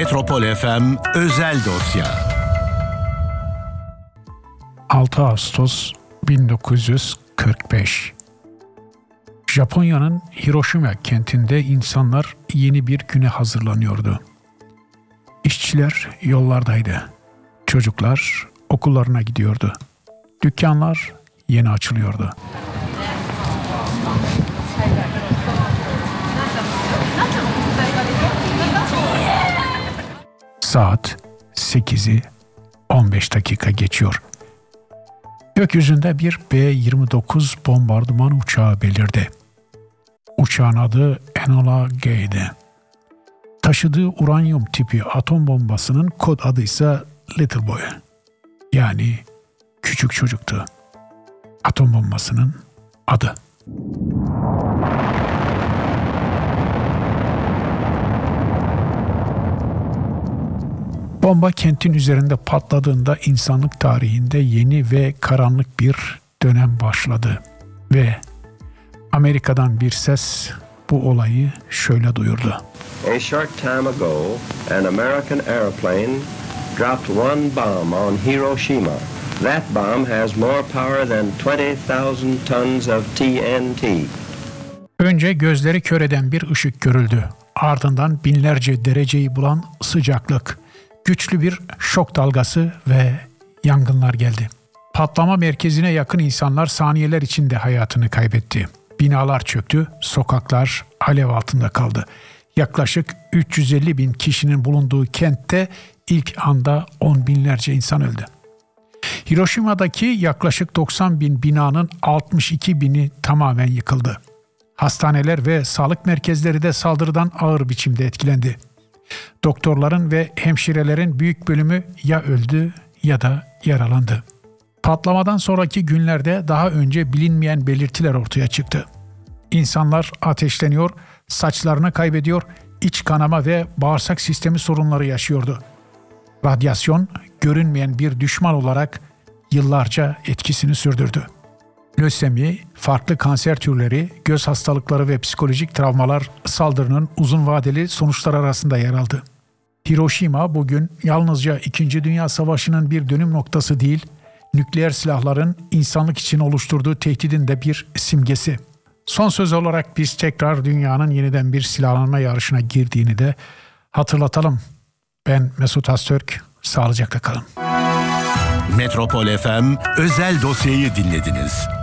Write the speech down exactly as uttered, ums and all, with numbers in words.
Metropol F M Özel Dosya. altı Ağustos bin dokuz yüz kırk beş. Japonya'nın Hiroşima kentinde insanlar yeni bir güne hazırlanıyordu. İşçiler yollardaydı. Çocuklar okullarına gidiyordu. Dükkanlar yeni açılıyordu. Saat sekizi on beş dakika geçiyor. Gökyüzünde bir B yirmi dokuz bombardıman uçağı belirdi. Uçağın adı Enola Gay'di. Taşıdığı uranyum tipi atom bombasının kod adı ise Little Boy. Yani küçük çocuktu. Atom bombasının adı. Bomba kentin üzerinde patladığında insanlık tarihinde yeni ve karanlık bir dönem başladı. Ve Amerika'dan bir ses bu olayı şöyle duyurdu. A short time ago, an American airplane dropped one bomb on Hiroshima. That bomb has more power than twenty thousand tons of T N T. Önce gözleri kör eden bir ışık görüldü. Ardından binlerce dereceyi bulan sıcaklık, güçlü bir şok dalgası ve yangınlar geldi. Patlama merkezine yakın insanlar saniyeler içinde hayatını kaybetti. Binalar çöktü, sokaklar alev altında kaldı. Yaklaşık üç yüz elli bin kişinin bulunduğu kentte ilk anda on binlerce insan öldü. Hiroşima'daki yaklaşık doksan bin binanın altmış iki bini tamamen yıkıldı. Hastaneler ve sağlık merkezleri de saldırıdan ağır biçimde etkilendi. Doktorların ve hemşirelerin büyük bölümü ya öldü ya da yaralandı. Patlamadan sonraki günlerde daha önce bilinmeyen belirtiler ortaya çıktı. İnsanlar ateşleniyor, saçlarını kaybediyor, iç kanama ve bağırsak sistemi sorunları yaşıyordu. Radyasyon görünmeyen bir düşman olarak yıllarca etkisini sürdürdü. Lösemi, farklı kanser türleri, göz hastalıkları ve psikolojik travmalar saldırının uzun vadeli sonuçlar arasında yer aldı. Hiroşima bugün yalnızca İkinci Dünya Savaşı'nın bir dönüm noktası değil, nükleer silahların insanlık için oluşturduğu tehdidin de bir simgesi. Son söz olarak biz tekrar dünyanın yeniden bir silahlanma yarışına girdiğini de hatırlatalım. Ben Mesut Öztürk, sağlıcakla kalın. Metropol F M Özel Dosya'yı dinlediniz.